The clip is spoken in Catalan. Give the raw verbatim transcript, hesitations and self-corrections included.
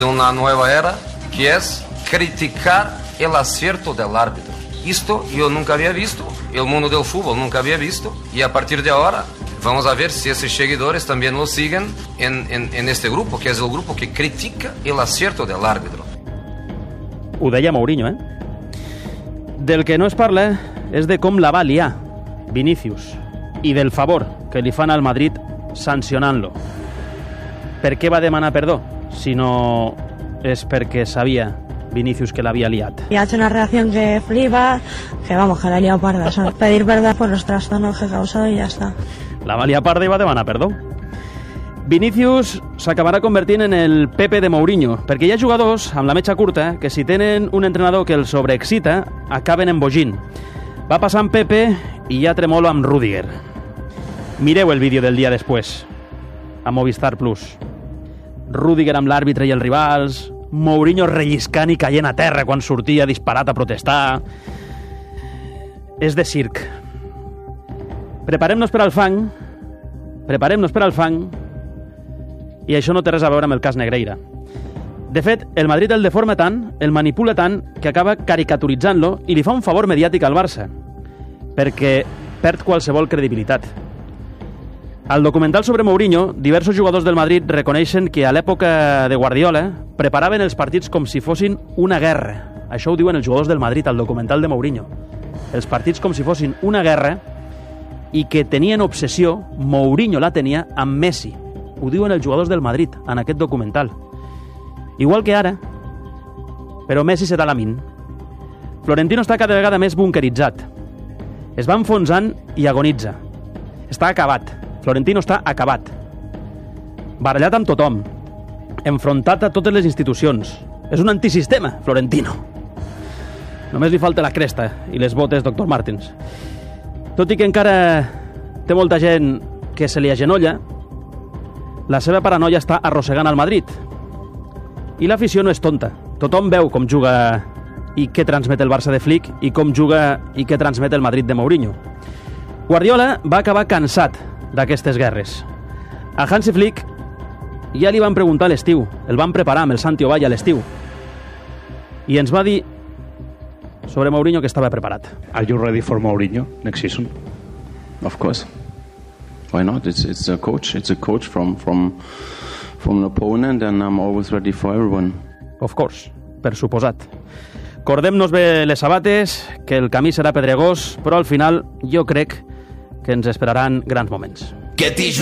Una nueva era que es criticar el acierto del árbitro. Esto yo nunca había visto, el mundo del fútbol nunca había visto, y a partir de ahora vamos a ver si esos seguidores también lo siguen en, en, en este grupo, que es el grupo que critica el acierto del árbitro. Ho deia Mourinho, eh? Del que no es parla és de com la va liar Vinícius i del favor que li fan al Madrid sancionant-lo. Per què va demanar perdó si no és perquè sabia Vinícius que l'havia liat? Y ha hecho una reacción que flipa, que vamos, que la ha liado parda. O sea, pedir perdón por los trastornos que ha causado y ya está. La va liar parda i va demanar perdó. Vinícius s'acabarà convertint en el Pepe de Mourinho, perquè hi ha jugadors amb la metxa curta que si tenen un entrenador que el sobreexcita acaben embogint. Va passar amb Pepe i ja tremolo amb Rüdiger. Mireu el vídeo del dia després a Movistar Plus. Rüdiger amb l'àrbitre i els rivals, Mourinho relliscant i caient a terra quan sortia disparat a protestar. És de circ. Preparem-nos per al fang, preparem-nos per al fang, i això no té res a veure amb el cas Negreira. De fet, el Madrid el deforma tant, el manipula tant, que acaba caricaturitzant-lo i li fa un favor mediàtic al Barça, perquè perd qualsevol credibilitat. Al documental sobre Mourinho, diversos jugadors del Madrid reconeixen que a l'època de Guardiola preparaven els partits com si fossin una guerra. Això ho diuen els jugadors del Madrid al documental de Mourinho. Els partits com si fossin una guerra i que tenien obsessió, Mourinho la tenia, amb Messi. Ho diuen els jugadors del Madrid en aquest documental. Igual que ara, però Messi se da la min. Florentino està cada vegada més bunkeritzat. Es va enfonsant i agonitza. Està acabat. Florentino està acabat. Barallat amb tothom. Enfrontat a totes les institucions. És un antisistema, Florentino. Només li falta la cresta i les botes doctor Martens. Tot i que encara té molta gent que se li agenolla, la seva paranoia està arrossegant al Madrid. I l'afició no és tonta. Tothom veu com juga i què transmet el Barça de Flick i com juga i què transmet el Madrid de Mourinho. Guardiola va acabar cansat d'aquestes guerres. A Hansi Flick ja li van preguntar a l'estiu, el van preparar amb el Santi Ovalla a l'estiu, i ens va dir sobre Mourinho que estava preparat. Are you ready for Mourinho next season? Of course. Why not? It's it's a coach. It's a coach from from from an opponent, and I'm always ready for everyone. Of course, per suposat. Cordem-nos bé les sabates, que el camí serà pedregós, però al final jo crec que ens esperaran grans moments. Que